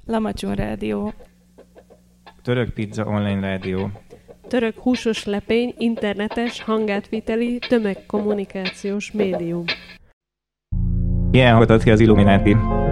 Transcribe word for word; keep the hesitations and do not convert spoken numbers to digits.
Lamacsun Rádió. Török Pizza Online Rádió. Török húsos lepény, internetes, hangátviteli, tömegkommunikációs médium. Ilyen hallgatott ki az Illuminati.